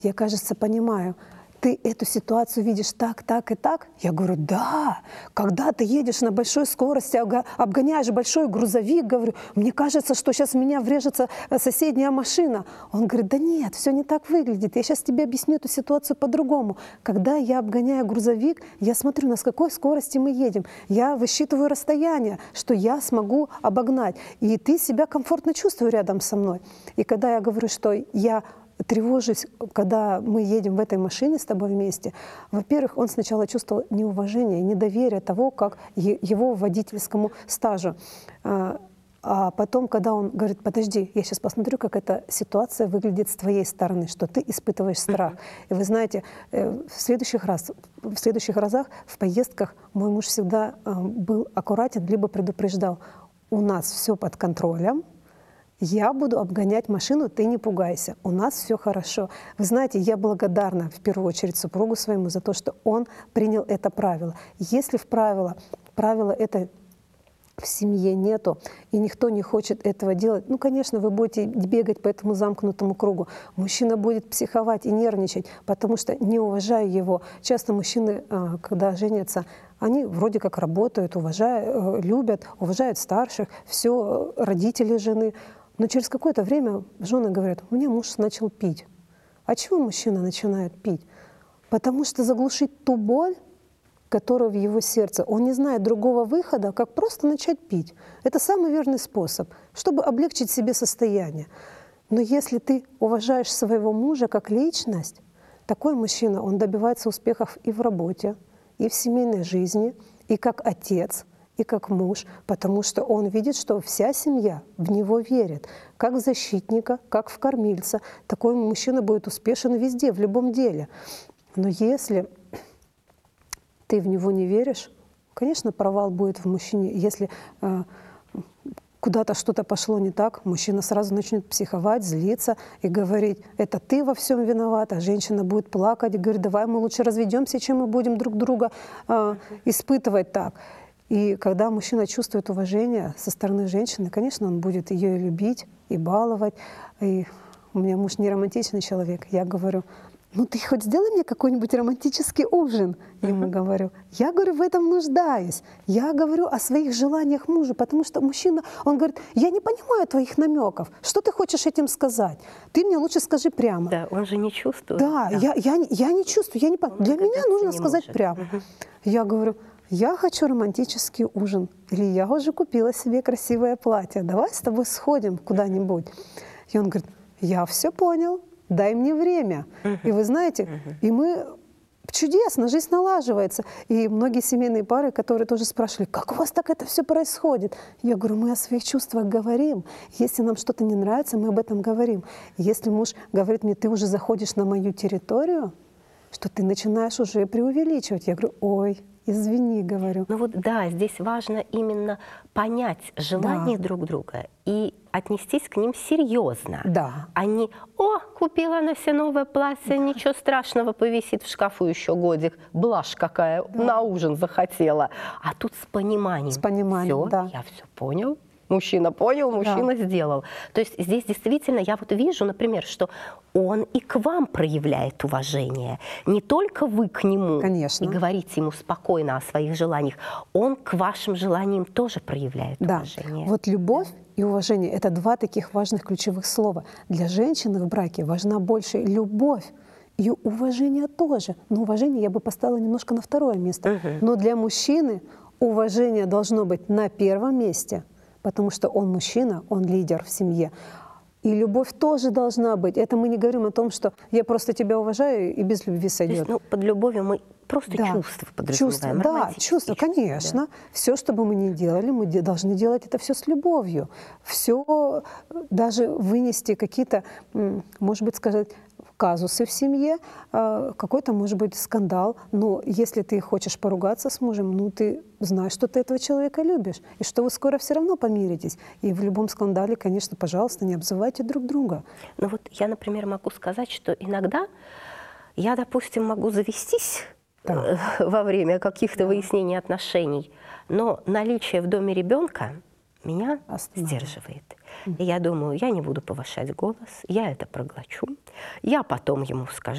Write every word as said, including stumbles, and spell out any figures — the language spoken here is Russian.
Я, кажется, понимаю. Ты эту ситуацию видишь так, так и так? Я говорю, да. Когда ты едешь на большой скорости, обгоняешь большой грузовик, говорю, мне кажется, что сейчас в меня врежется соседняя машина. Он говорит, да нет, все не так выглядит. Я сейчас тебе объясню эту ситуацию по-другому. Когда я обгоняю грузовик, я смотрю, на с какой скорости мы едем. Я высчитываю расстояние, что я смогу обогнать. И ты себя комфортно чувствуешь рядом со мной. И когда я говорю, что я тревожусь, когда мы едем в этой машине с тобой вместе, во-первых, он сначала чувствовал неуважение, недоверие того, как его водительскому стажу. А потом, когда он говорит, подожди, я сейчас посмотрю, как эта ситуация выглядит с твоей стороны, что ты испытываешь страх. И вы знаете, в следующих, раз, в следующих разах в поездках мой муж всегда был аккуратен, либо предупреждал, у нас все под контролем, я буду обгонять машину, ты не пугайся, у нас все хорошо. Вы знаете, я благодарна в первую очередь супругу своему за то, что он принял это правило. Если в правило, правило это в семье нету, и никто не хочет этого делать, ну, конечно, вы будете бегать по этому замкнутому кругу. Мужчина будет психовать и нервничать, потому что не уважая его. Часто мужчины, когда женятся, они вроде как работают, уважают, любят, уважают старших, все, родители жены. Но через какое-то время жены говорят, у меня муж начал пить. А чего мужчина начинает пить? Потому что заглушить ту боль, которая в его сердце, он не знает другого выхода, как просто начать пить. Это самый верный способ, чтобы облегчить себе состояние. Но если ты уважаешь своего мужа как личность, такой мужчина, он добивается успехов и в работе, и в семейной жизни, и как отец, и как муж, потому что он видит, что вся семья в него верит, как в защитника, как в кормильца. Такой мужчина будет успешен везде, в любом деле. Но если ты в него не веришь, конечно, провал будет в мужчине. Если э, куда-то что-то пошло не так, мужчина сразу начнет психовать, злиться и говорить, это ты во всем виновата. Женщина будет плакать и говорит, давай мы лучше разведемся, чем мы будем друг друга э, испытывать так. И когда мужчина чувствует уважение со стороны женщины, конечно, он будет ее любить и баловать. И у меня муж не романтичный человек. Я говорю, ну ты хоть сделай мне какой-нибудь романтический ужин. Ему говорю, я говорю, в этом нуждаюсь. Я говорю о своих желаниях мужа, потому что мужчина, он говорит, я не понимаю твоих намеков. Что ты хочешь этим сказать? Ты мне лучше скажи прямо. Да, он же не чувствует. Да, да. Я, я, я не чувствую, я не понимаю. Для меня нужно сказать может. прямо. Угу. Я говорю, я хочу романтический ужин, или я уже купила себе красивое платье, давай с тобой сходим куда-нибудь. И он говорит, я все понял, дай мне время. Uh-huh. И вы знаете, uh-huh. и мы чудесно, жизнь налаживается. И многие семейные пары, которые тоже спрашивали, как у вас так это все происходит? Я говорю, мы о своих чувствах говорим. Если нам что-то не нравится, мы об этом говорим. Если муж говорит мне, ты уже заходишь на мою территорию, что ты начинаешь уже преувеличивать. Я говорю, ой, извини, говорю. Ну вот да, здесь важно именно понять желания да. друг друга и отнестись к ним серьезно. Да. А не, о, купила она себе новое платье, да. ничего страшного, повисит в шкафу еще годик, блажь какая, да. на ужин захотела. А тут с пониманием. С пониманием, все, да. я все понял. Мужчина понял, мужчина да. сделал. То есть здесь действительно я вот вижу, например, что он и к вам проявляет уважение. Не только вы к нему Конечно. и говорите ему спокойно о своих желаниях, он к вашим желаниям тоже проявляет да. уважение. Вот любовь и уважение – это два таких важных ключевых слова. Для женщины в браке важна больше любовь. И уважение тоже. Но уважение я бы поставила немножко на второе место. Угу. Но для мужчины уважение должно быть на первом месте, потому что он мужчина, он лидер в семье. И любовь тоже должна быть. Это мы не говорим о том, что я просто тебя уважаю и без любви сойдет. То есть, ну, под любовью мы просто да. чувства подразумеваем. Чувства, да, чувства, конечно. Да. Все, что бы мы ни делали, мы должны делать это все с любовью. Все, даже вынести какие-то, может быть, сказать, казусы в семье, какой-то, может быть, скандал. Но если ты хочешь поругаться с мужем, ну, ты знаешь, что ты этого человека любишь, и что вы скоро все равно помиритесь. И в любом скандале, конечно, пожалуйста, не обзывайте друг друга. Ну вот я, например, могу сказать, что иногда я, допустим, могу завестись да. во время каких-то да. выяснений отношений, но наличие в доме ребенка меня сдерживает. И я думаю, я не буду повышать голос, я это проглочу, я потом ему скажу.